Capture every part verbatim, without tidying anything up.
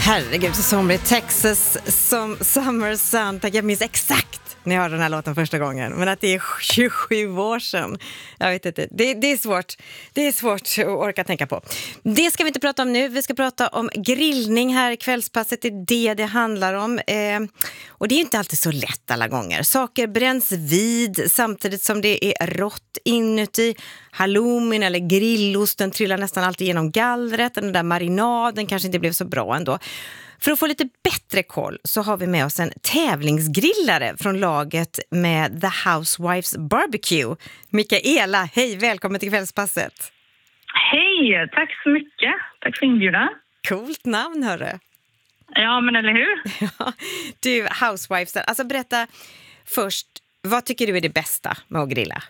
Herregud, så somrigt. Texas som Summer Sun. Jag minns exakt när jag hörde den här låten första gången. Men att det är tjugosju år sedan. Jag vet inte. Det, det är svårt. Det är svårt att orka tänka på. Det ska vi inte prata om nu. Vi ska prata om grillning här i kvällspasset. Det är det det handlar om. Eh, och det är inte alltid så lätt alla gånger. Saker bränns vid samtidigt som det är rått inuti. Halloumin eller grillosten trillar nästan alltid genom gallret. Den där marinaden kanske inte blev så bra ändå. För att få lite bättre koll så har vi med oss en tävlingsgrillare från laget med The Housewives Barbecue. Mikaela, hej, välkommen till kvällspasset. Hej, tack så mycket. Tack för inbjudan. Coolt namn, hörru. Ja, men eller hur? Du, Housewives, alltså berätta först, vad tycker du är det bästa med att grilla?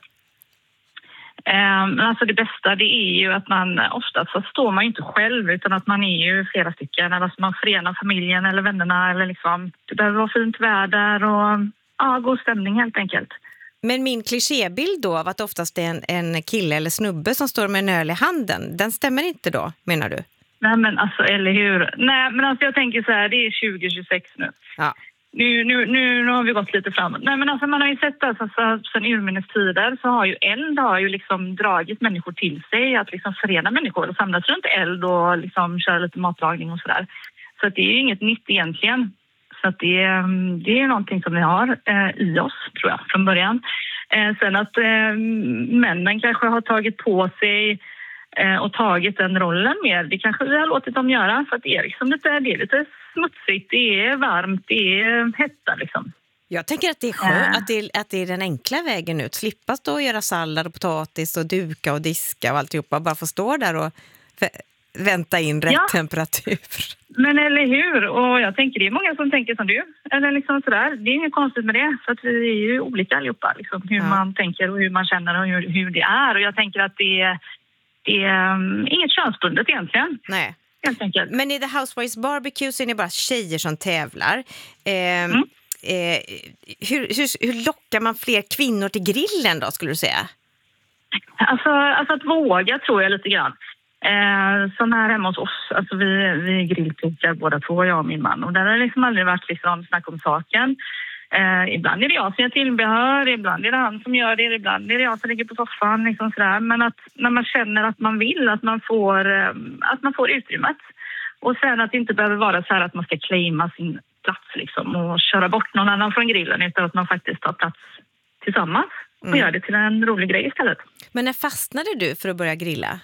Um, alltså det bästa det är ju att man oftast så står man ju inte själv utan att man är ju flera stycken. Alltså man förenar familjen eller vännerna eller liksom, det behöver vara fint väder och ja, god stämning helt enkelt. Men min klichébild då av att oftast det är en, en kille eller snubbe som står med en öl i handen, den stämmer inte då, menar du? Nej men alltså, eller hur? Nej men alltså jag tänker så här, det är tjugo tjugosex nu. Ja. Nu, nu, nu, nu har vi gått lite framåt. Nej, men alltså, man har ju sett att alltså, sen urminnes tider så har ju eld har ju liksom dragit människor till sig. Att liksom förena människor och samlas runt eld och liksom köra lite matlagning och sådär. Så att det är ju inget nytt egentligen. Så att det, det är någonting som vi har eh, i oss, tror jag, från början. Eh, sen att eh, männen kanske har tagit på sig eh, och tagit den rollen mer. Det kanske vi har låtit dem göra för att det är liksom lite, det är lite smutsigt, det är varmt, det är hetta liksom. Jag tänker att det är skönt, äh. att, det är, att det är den enkla vägen ut. Slippa stå och göra sallad och potatis och duka och diska och alltihopa. Bara få stå där och vänta in rätt ja. temperatur. Men eller hur? Och jag tänker det är många som tänker som du. Eller liksom sådär. Det är inget konstigt med det. För att vi är ju olika allihopa. Liksom, hur ja. man tänker och hur man känner och hur, hur det är. Och jag tänker att det är, det är um, inget könsbundet egentligen. Nej. Men i The Housewives Barbecue så är det bara tjejer som tävlar. Eh, mm. eh, hur, hur, hur lockar man fler kvinnor till grillen då, skulle du säga? Alltså, alltså att våga tror jag lite grann. Eh, som här hemma hos oss, alltså vi, vi grillpikar båda två, jag och min man. Och där har det liksom aldrig varit liksom snack om saken. Eh, ibland är det jag som gör tillbehör, ibland är det han som gör det, ibland är det jag som ligger på soffan liksom sådär. Men att när man känner att man vill, att man får, eh, att man får utrymmet. Och sen att det inte behöver vara så här att man ska claima sin plats liksom och köra bort någon annan från grillen, utan att man faktiskt tar plats tillsammans och mm. gör det till en rolig grej istället. Men när fastnade du för att börja grilla?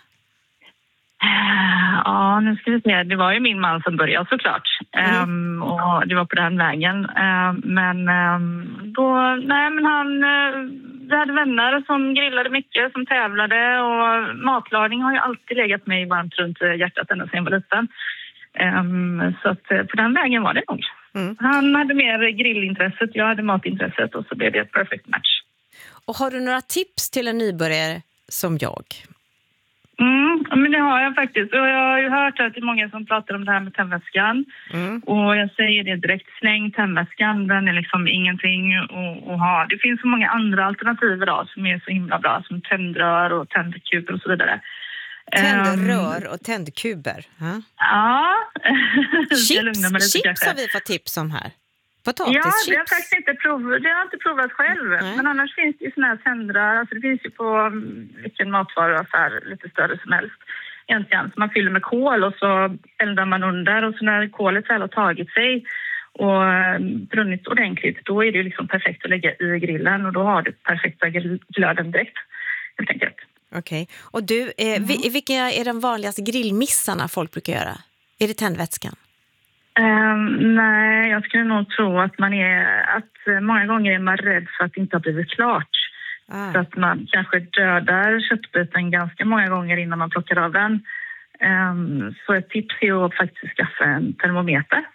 Ja, nu ska vi se. Det var ju min man som började såklart. Mm. Um, och det var på den vägen. Um, men um, då, nej men han, uh, vi hade vänner som grillade mycket, som tävlade. Och matlagning har ju alltid legat mig varmt runt hjärtat ända sedan jag var liten. Um, så att uh, på den vägen var det nog. Mm. Han hade mer grillintresset, jag hade matintresset och så blev det ett perfect match. Och har du några tips till en nybörjare som jag? Mm, men det har jag faktiskt. Och jag har ju hört att det är många som pratar om det här med tändvätskan. Mm. Och jag säger det direkt, släng tändvätskan. Den är liksom ingenting att, att ha. Det finns så många andra alternativ idag som är så himla bra. Som tändrör och tändkuber och så vidare. Tändrör och tändkuber? Huh? Ja. Chips, chips har vi fått tips om här. Ja, det har faktiskt inte provat, det har jag inte provat själv. Mm. Men annars finns det ju såna här tändrar, alltså det finns ju på vilken matvaruaffär lite större som helst. Egentligen, så man fyller med kol och så eldar man under och så när kolet väl har tagit sig och brunnit ordentligt, då är det ju liksom perfekt att lägga i grillen och då har du perfekta glöden direkt, helt enkelt. Okej, okay. Och du, eh, mm. vilka är de vanligaste grillmissarna folk brukar göra? Är det tändvätskan? Um, nej, jag skulle nog tro att man är att många gånger är man rädd för att det inte har blivit klart. Ah. Så att man kanske dödar köttbiten ganska många gånger innan man plockar av den. Um, så ett tips är att faktiskt skaffa en termometer